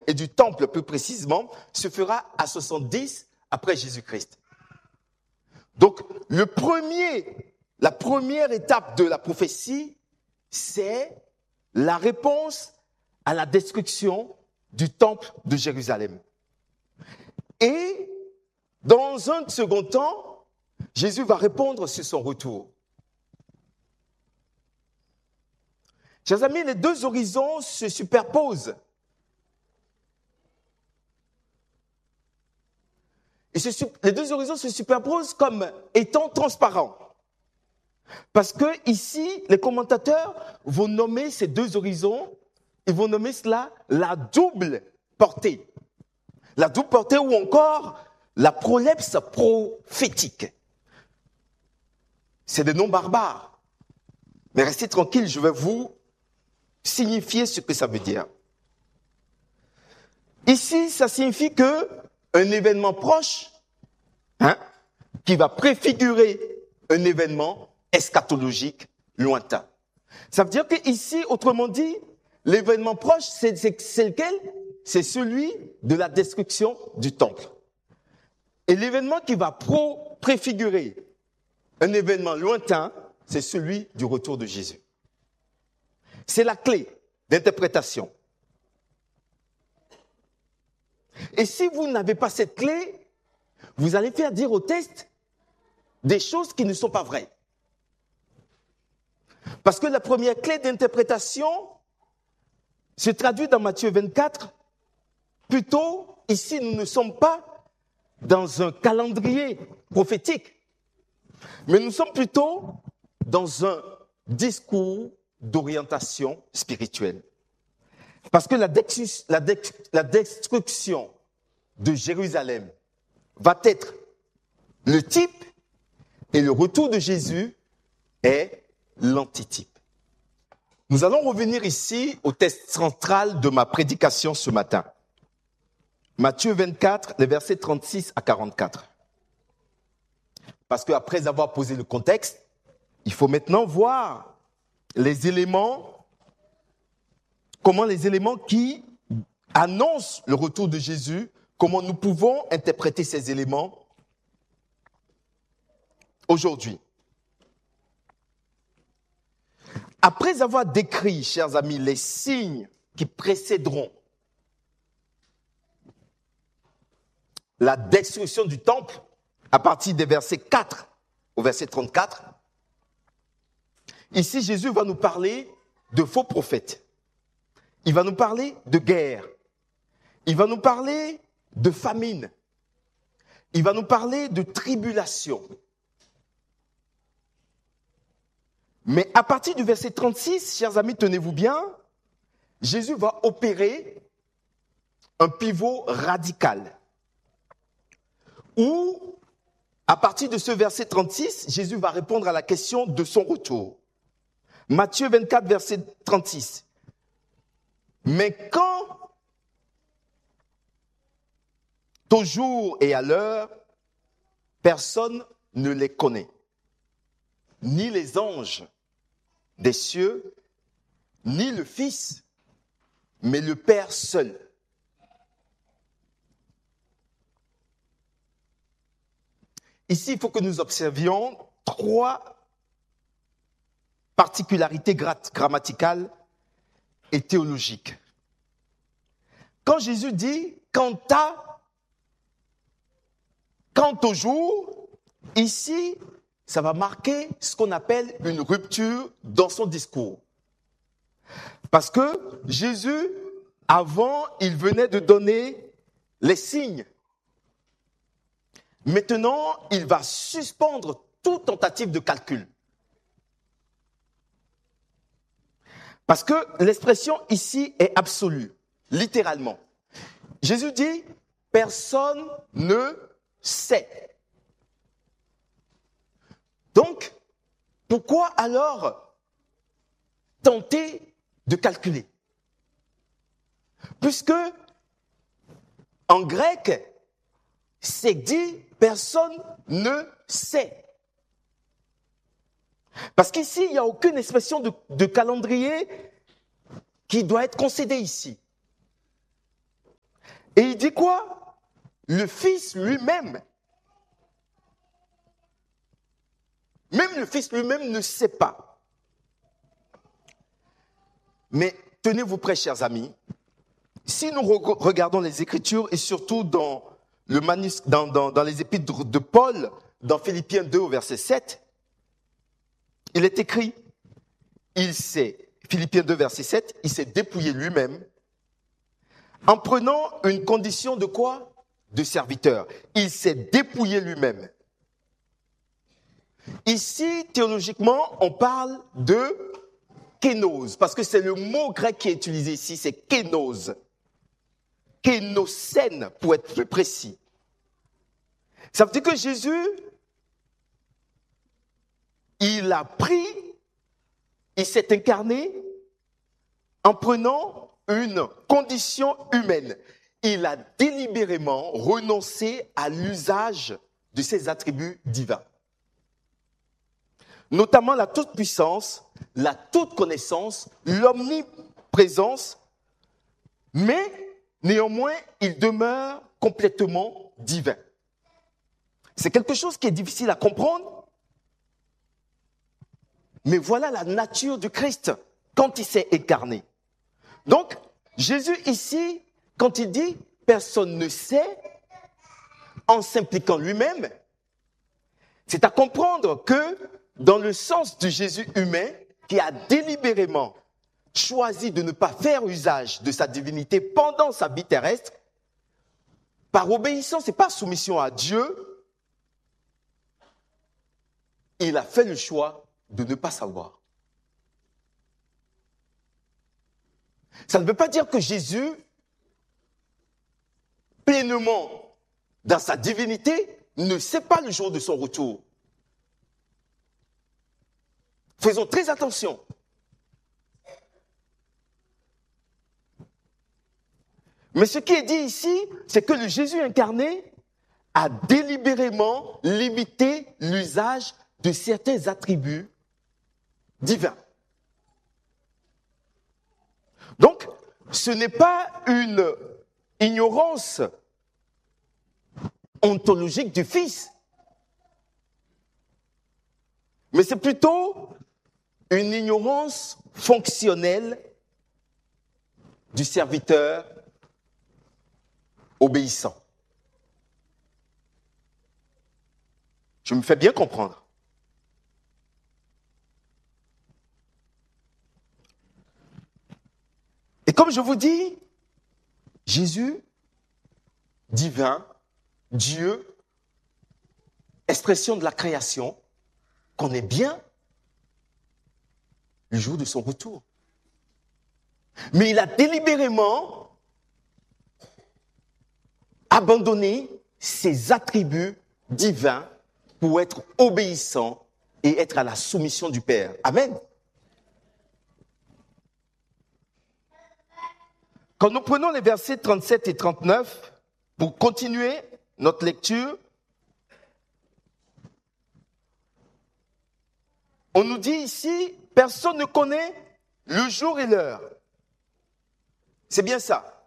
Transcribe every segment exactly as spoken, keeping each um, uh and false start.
et du temple plus précisément, se fera à soixante-dix après Jésus-Christ. Donc, le premier, la première étape de la prophétie, c'est la réponse à la destruction du temple de Jérusalem. Et dans un second temps, Jésus va répondre sur son retour. Chers amis, les deux horizons se superposent. Et ce, les deux horizons se superposent comme étant transparents. Parce que ici, les commentateurs vont nommer ces deux horizons, ils vont nommer cela la double portée. La double portée ou encore la prolepse prophétique. C'est des noms barbares. Mais restez tranquille, je vais vous signifier ce que ça veut dire. Ici, ça signifie que un événement proche, hein, qui va préfigurer un événement eschatologique lointain. Ça veut dire qu'ici, autrement dit, l'événement proche, c'est, c'est, c'est lequel? C'est celui de la destruction du temple. Et l'événement qui va pro, préfigurer un événement lointain, c'est celui du retour de Jésus. C'est la clé d'interprétation. Et si vous n'avez pas cette clé, vous allez faire dire au texte des choses qui ne sont pas vraies. Parce que la première clé d'interprétation se traduit dans Matthieu vingt-quatre. Plutôt, ici, nous ne sommes pas dans un calendrier prophétique, mais nous sommes plutôt dans un discours d'orientation spirituelle. Parce que la, dex- la, dex- la destruction de Jérusalem va être le type et le retour de Jésus est l'antitype. Nous allons revenir ici au texte central de ma prédication ce matin. Matthieu vingt-quatre, les versets trente-six à quarante-quatre. Parce qu'après avoir posé le contexte, il faut maintenant voir les éléments, comment les éléments qui annoncent le retour de Jésus, comment nous pouvons interpréter ces éléments aujourd'hui. Après avoir décrit, chers amis, les signes qui précéderont la destruction du temple, à partir des versets quatre au verset trente-quatre, ici Jésus va nous parler de faux prophètes. Il va nous parler de guerre. Il va nous parler de famine. Il va nous parler de tribulation. Mais à partir du verset trente-six, chers amis, tenez-vous bien, Jésus va opérer un pivot radical. Où, à partir de ce verset trente-six, Jésus va répondre à la question de son retour. Matthieu vingt-quatre, verset trente-six. Mais quand, au jour et à l'heure, personne ne les connaît, ni les anges des cieux, ni le Fils, mais le Père seul. Ici, il faut que nous observions trois particularités grammaticales et théologiques. Quand Jésus dit « quant à »,« quant au jour », ici, ça va marquer ce qu'on appelle une rupture dans son discours. Parce que Jésus, avant, il venait de donner les signes. Maintenant, il va suspendre toute tentative de calcul. Parce que l'expression ici est absolue, littéralement. Jésus dit « personne ne sait ». Donc, pourquoi alors tenter de calculer? Puisque, en grec, c'est dit « personne ne sait ». Parce qu'ici, il n'y a aucune expression de, de calendrier qui doit être concédée ici. Et il dit quoi? Le Fils lui-même. Même le Fils lui-même ne sait pas. Mais tenez-vous prêts, chers amis. Si nous re- regardons les Écritures et surtout dans, le manus, dans, dans, dans les épîtres de Paul, dans Philippiens deux au verset sept, il est écrit, il s'est, Philippiens deux verset sept, il s'est dépouillé lui-même en prenant une condition de quoi? De serviteur. Il s'est dépouillé lui-même. Ici, théologiquement, on parle de kénose, parce que c'est le mot grec qui est utilisé ici, c'est kénose. Kénosène, pour être plus précis. Ça veut dire que Jésus, il a pris, il s'est incarné en prenant une condition humaine. Il a délibérément renoncé à l'usage de ses attributs divins. Notamment la toute-puissance, la toute-connaissance, l'omniprésence, mais néanmoins, il demeure complètement divin. C'est quelque chose qui est difficile à comprendre, mais voilà la nature du Christ quand il s'est incarné. Donc, Jésus ici, quand il dit « personne ne sait », en s'impliquant lui-même, c'est à comprendre que dans le sens du Jésus humain, qui a délibérément choisi de ne pas faire usage de sa divinité pendant sa vie terrestre, par obéissance et par soumission à Dieu, il a fait le choix de ne pas savoir. Ça ne veut pas dire que Jésus, pleinement dans sa divinité, ne sait pas le jour de son retour. Faisons très attention. Mais ce qui est dit ici, c'est que le Jésus incarné a délibérément limité l'usage de certains attributs divins. Donc, ce n'est pas une ignorance ontologique du Fils, mais c'est plutôt une ignorance fonctionnelle du serviteur obéissant. Je me fais bien comprendre. Et comme je vous dis, Jésus, divin, Dieu, expression de la création, connaît bien le jour de son retour. Mais il a délibérément abandonné ses attributs divins pour être obéissant et être à la soumission du Père. Amen. Quand nous prenons les versets trente-sept et trente-neuf, pour continuer notre lecture, on nous dit ici, personne ne connaît le jour et l'heure. C'est bien ça.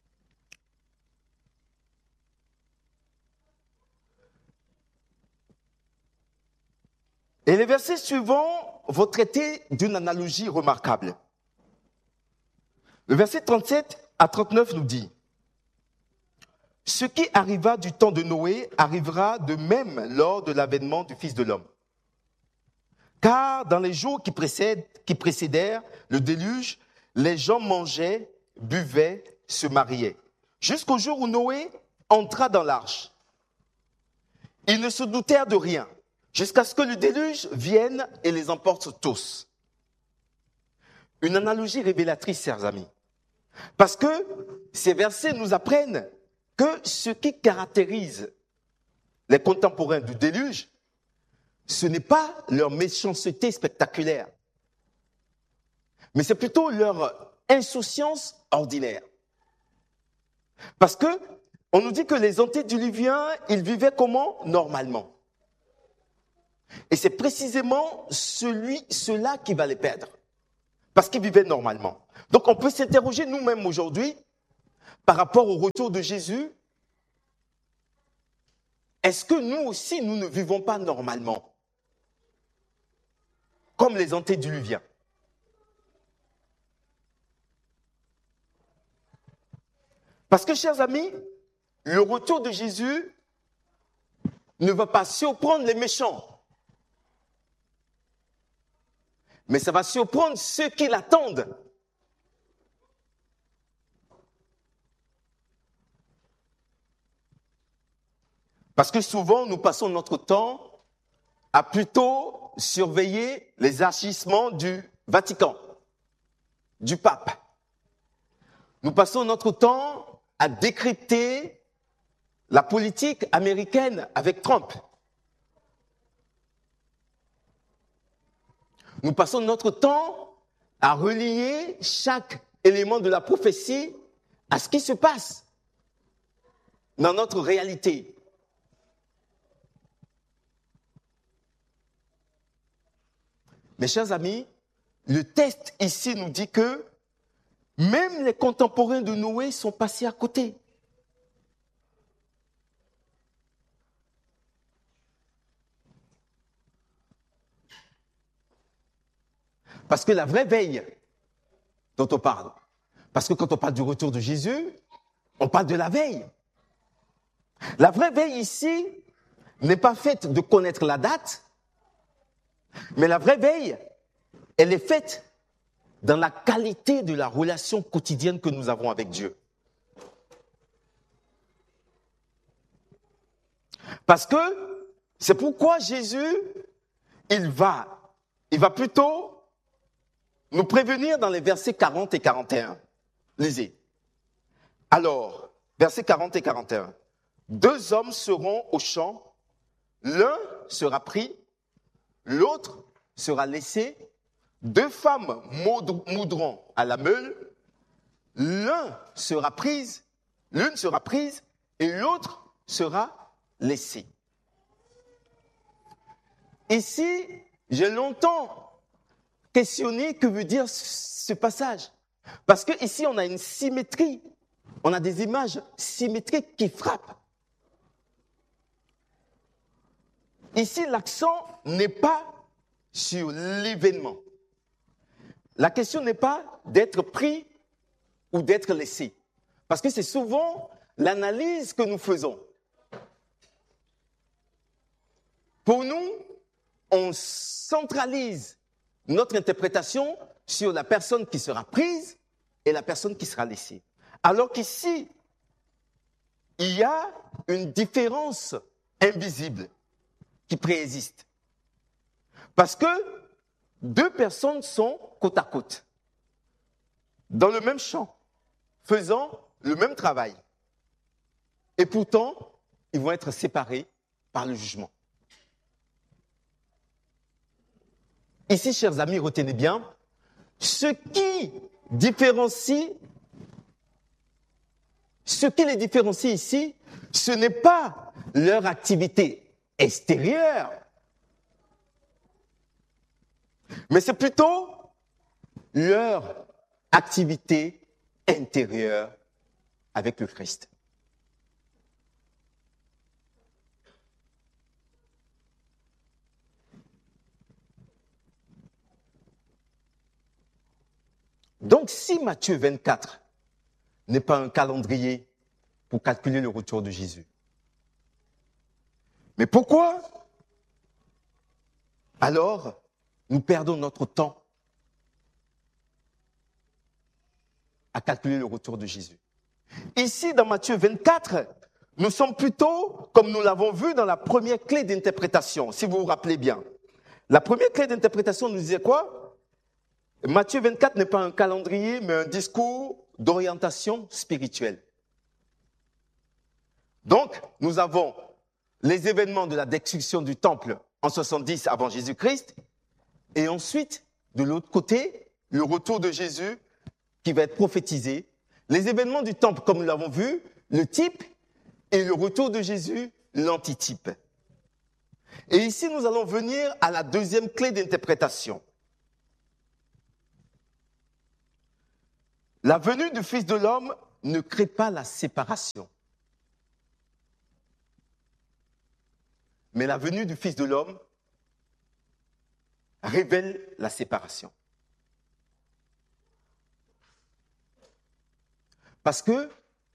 Et les versets suivants vont traiter d'une analogie remarquable. Le verset trente-sept à trente-neuf nous dit « Ce qui arriva du temps de Noé arrivera de même lors de l'avènement du Fils de l'homme. Car dans les jours qui, précèdent, qui précédèrent le déluge, les gens mangeaient, buvaient, se mariaient, jusqu'au jour où Noé entra dans l'arche. Ils ne se doutèrent de rien, jusqu'à ce que le déluge vienne et les emporte tous. » Une analogie révélatrice, chers amis. Parce que ces versets nous apprennent que ce qui caractérise les contemporains du déluge, ce n'est pas leur méchanceté spectaculaire, mais c'est plutôt leur insouciance ordinaire. Parce que on nous dit que les antédiluviens, ils vivaient comment? Normalement. Et c'est précisément celui, ceux-là qui va les perdre. Parce qu'ils vivaient normalement. Donc on peut s'interroger nous-mêmes aujourd'hui, par rapport au retour de Jésus, est-ce que nous aussi, nous ne vivons pas normalement, comme les antédiluviens? Parce que, chers amis, le retour de Jésus ne va pas surprendre les méchants, mais ça va surprendre ceux qui l'attendent. Parce que souvent, nous passons notre temps à plutôt surveiller les agissements du Vatican, du pape. Nous passons notre temps à décrypter la politique américaine avec Trump. Nous passons notre temps à relier chaque élément de la prophétie à ce qui se passe dans notre réalité. Mes chers amis, le texte ici nous dit que même les contemporains de Noé sont passés à côté. Parce que la vraie veille dont on parle, parce que quand on parle du retour de Jésus, on parle de la veille. La vraie veille ici n'est pas faite de connaître la date, mais la vraie veille, elle est faite dans la qualité de la relation quotidienne que nous avons avec Dieu. Parce que c'est pourquoi Jésus, il va, il va plutôt nous prévenir dans les versets quarante et quarante et un. Lisez. Alors, versets quarante et quarante et un. Deux hommes seront au champ, l'un sera pris, l'autre sera laissé. Deux femmes moudront à la meule, l'un sera prise, l'une sera prise et l'autre sera laissée. Ici, j'ai longtemps questionné que veut dire ce passage. Parce que ici, on a une symétrie, on a des images symétriques qui frappent. Ici, l'accent n'est pas sur l'événement. La question n'est pas d'être pris ou d'être laissé. Parce que c'est souvent l'analyse que nous faisons. Pour nous, on centralise notre interprétation sur la personne qui sera prise et la personne qui sera laissée. Alors qu'ici, il y a une différence invisible qui préexiste. Parce que deux personnes sont côte à côte, dans le même champ, faisant le même travail. Et pourtant, ils vont être séparés par le jugement. Ici, chers amis, retenez bien, ce qui différencie, ce qui les différencie ici, ce n'est pas leur activité extérieure, mais c'est plutôt leur activité intérieure avec le Christ. Donc, si Matthieu vingt-quatre n'est pas un calendrier pour calculer le retour de Jésus, mais pourquoi alors nous perdons notre temps à calculer le retour de Jésus? Ici, dans Matthieu vingt-quatre, nous sommes plutôt, comme nous l'avons vu dans la première clé d'interprétation, si vous vous rappelez bien. La première clé d'interprétation nous disait quoi? Matthieu vingt-quatre n'est pas un calendrier, mais un discours d'orientation spirituelle. Donc, nous avons les événements de la destruction du temple en soixante-dix avant Jésus-Christ, et ensuite, de l'autre côté, le retour de Jésus qui va être prophétisé. Les événements du temple, comme nous l'avons vu, le type, et le retour de Jésus, l'antitype. Et ici, nous allons venir à la deuxième clé d'interprétation. La venue du Fils de l'homme ne crée pas la séparation. Mais la venue du Fils de l'homme révèle la séparation. Parce que,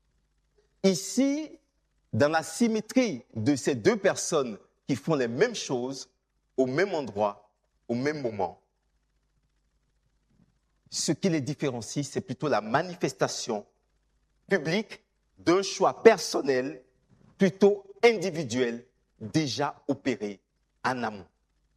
ici, dans la symétrie de ces deux personnes qui font les mêmes choses, au même endroit, au même moment, ce qui les différencie, c'est plutôt la manifestation publique d'un choix personnel, plutôt individuel, déjà opéré en amont.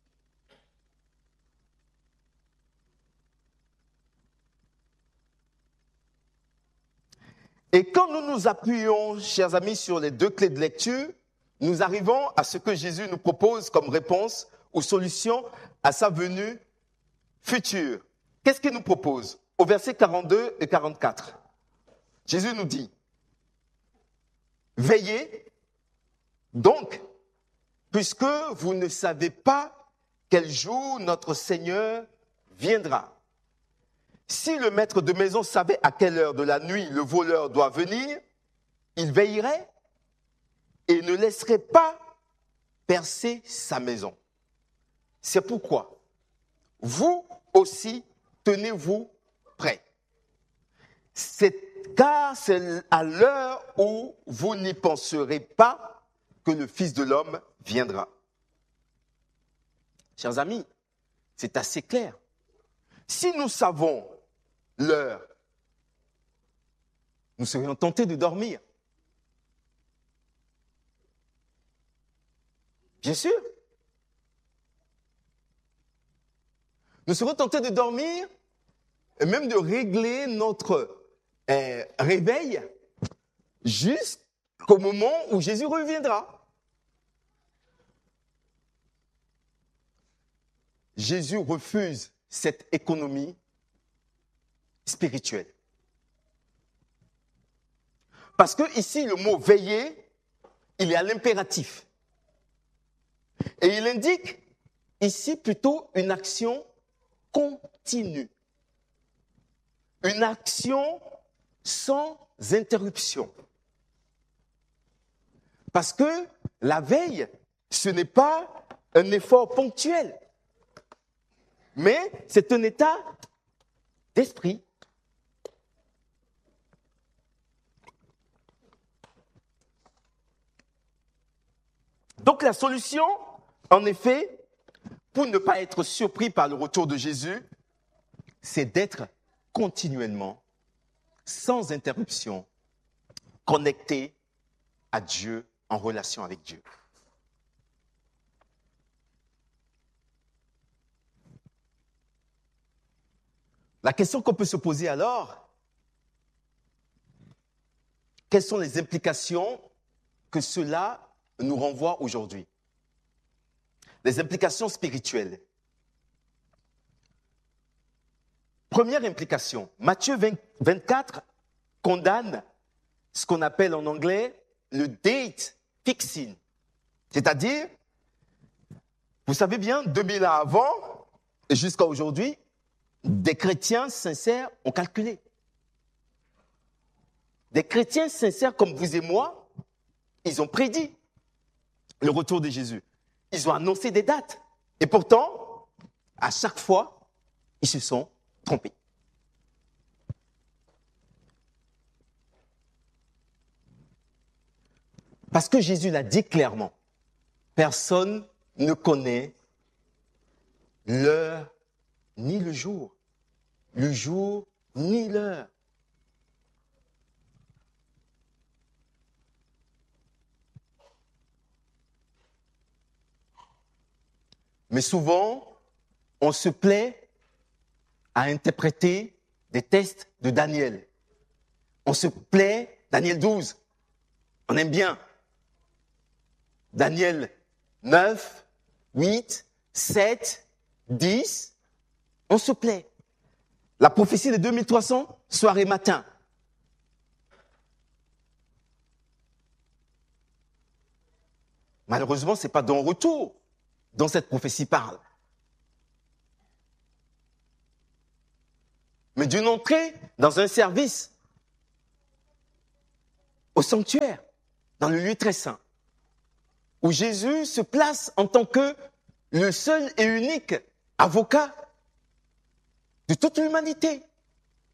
Et quand nous nous appuyons, chers amis, sur les deux clés de lecture, nous arrivons à ce que Jésus nous propose comme réponse ou solution à sa venue future. Qu'est-ce qu'il nous propose? Au verset quarante-deux et quarante-quatre, Jésus nous dit, « Veillez donc, puisque vous ne savez pas quel jour notre Seigneur viendra. Si le maître de maison savait à quelle heure de la nuit le voleur doit venir, il veillerait et ne laisserait pas percer sa maison. C'est pourquoi vous aussi tenez-vous prêts. C'est, car c'est à l'heure où vous n'y penserez pas que le Fils de l'homme viendra. » Chers amis, c'est assez clair. Si nous savons l'heure, nous serions tentés de dormir. Bien sûr. Nous serions tentés de dormir et même de régler notre euh, réveil jusqu'au moment où Jésus reviendra. Jésus refuse cette économie spirituelle. Parce que ici, le mot veiller, il est à l'impératif. Et il indique ici plutôt une action continue. Une action sans interruption. Parce que la veille, ce n'est pas un effort ponctuel, mais c'est un état d'esprit. Donc la solution, en effet, pour ne pas être surpris par le retour de Jésus, c'est d'être continuellement, sans interruption, connecté à Dieu, en relation avec Dieu. La question qu'on peut se poser alors, quelles sont les implications que cela nous renvoie aujourd'hui? Les implications spirituelles. Première implication, Matthieu vingt, vingt-quatre condamne ce qu'on appelle en anglais le date fixing. C'est-à-dire, vous savez bien, deux mille ans avant et jusqu'à aujourd'hui, des chrétiens sincères ont calculé. Des chrétiens sincères comme vous et moi, ils ont prédit le retour de Jésus. Ils ont annoncé des dates. Et pourtant, à chaque fois, ils se sont trompés. Parce que Jésus l'a dit clairement, personne ne connaît l'heure ni le jour. Le jour ni l'heure. Mais souvent, on se plaît à interpréter des textes de Daniel. On se plaît, Daniel douze, on aime bien. Daniel neuf, huit, sept, dix, on se plaît. La prophétie des deux mille trois cents, soir et matin. Malheureusement, ce n'est pas d'un retour dont cette prophétie parle. Mais d'une entrée dans un service au sanctuaire, dans le lieu très saint, où Jésus se place en tant que le seul et unique avocat de toute l'humanité.